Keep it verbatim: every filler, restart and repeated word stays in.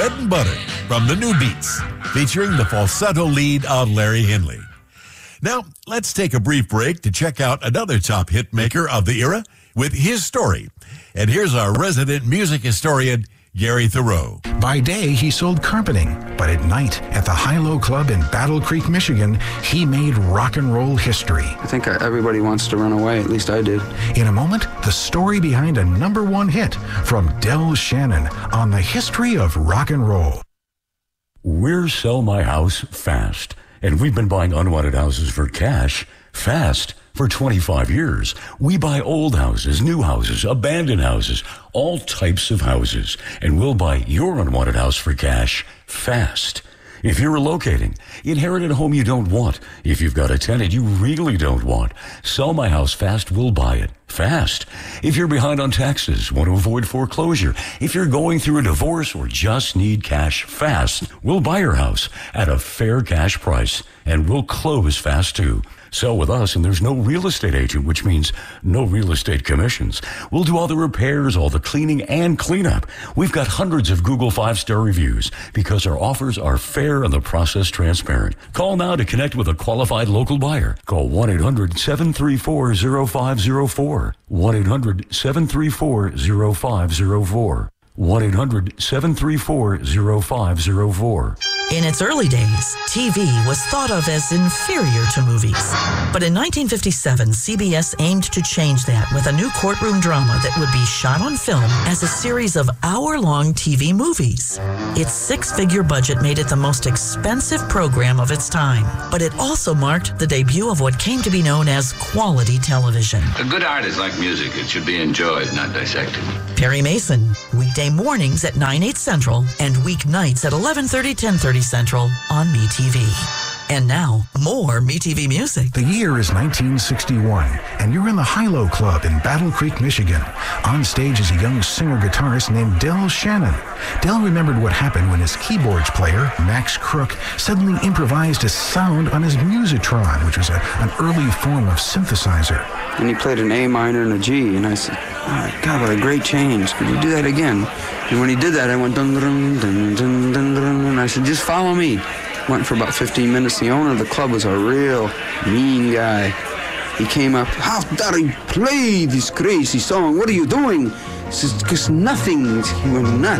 Bread and Butter from the New Beats, featuring the falsetto lead of Larry Henley. Now, let's take a brief break to check out another top hit maker of the era with his story. And here's our resident music historian, Gary Thoreau. By day, he sold carpeting, but at night, at the High-Low Club in Battle Creek, Michigan, he made rock and roll history. I think everybody wants to run away, at least I did. In a moment, the story behind a number one hit from Del Shannon on the history of rock and roll. We're Sell My House Fast, and we've been buying unwanted houses for cash fast for twenty-five years. We buy old houses, new houses, abandoned houses, all types of houses, and we'll buy your unwanted house for cash fast. If you're relocating, inherit a home you don't want. If you've got a tenant you really don't want, Sell My House Fast will buy it fast. If you're behind on taxes, want to avoid foreclosure, if you're going through a divorce or just need cash fast, we'll buy your house at a fair cash price, and we'll close fast too. Sell with us, and there's no real estate agent, which means no real estate commissions. We'll do all the repairs, all the cleaning, and cleanup. We've got hundreds of Google five-star reviews because our offers are fair and the process transparent. Call now to connect with a qualified local buyer. Call one eight hundred seven three four zero five zero four. one eight hundred seven three four zero five zero four. one eight hundred seven three four zero five zero four. In its early days, T V was thought of as inferior to movies. But in nineteen fifty-seven, C B S aimed to change that with a new courtroom drama that would be shot on film as a series of hour-long T V movies. Its six-figure budget made it the most expensive program of its time, but it also marked the debut of what came to be known as quality television. A good art is like music. It should be enjoyed, not dissected. Perry Mason, weekday mornings at nine, eight Central and weeknights at eleven thirty, ten thirty Central on MeTV. And now, more MeTV music. The year is nineteen sixty-one, and you're in the High-Low Club in Battle Creek, Michigan. On stage is a young singer-guitarist named Del Shannon. Del remembered what happened when his keyboards player, Max Crook, suddenly improvised a sound on his Musitron, which was a, an early form of synthesizer. And he played an A minor and a G, and I said, oh my God, what a great change. Could you do that again? And when he did that, I went dun dun dun dun dun dun, and I said, just follow me. Went for about fifteen minutes. The owner of the club was a real mean guy. He came up, how dare you play this crazy song? What are you doing? He says, because nothing. He went nuts.